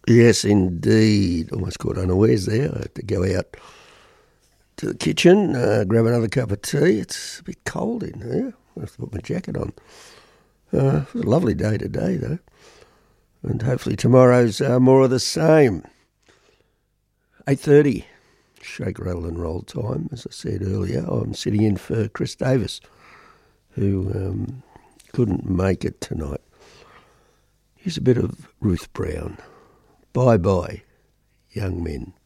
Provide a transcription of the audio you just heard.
Yes, indeed. Almost caught unawares there. I had to go out to the kitchen, grab another cup of tea. It's a bit cold in here. I have to put my jacket on. It was a lovely day today, though. And hopefully tomorrow's more of the same. 8:30, shake, rattle and roll time. As I said earlier, I'm sitting in for Chris Davis, who couldn't make it tonight. Here's a bit of Ruth Brown. Bye-bye, young men.